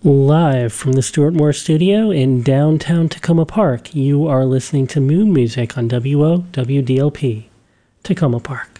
Live from the Stuart Moore Studio in downtown Tacoma Park, you are listening to Moon Music on WOWDLP, Tacoma Park.